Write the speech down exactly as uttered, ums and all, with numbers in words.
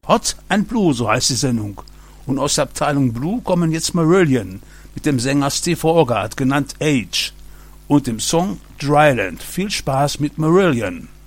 Hot and Blue, so heißt die Sendung. Und aus der Abteilung Blue kommen jetzt Marillion mit dem Sänger Steve Hogarth, genannt Age, und dem Song Dryland. Viel Spaß mit Marillion.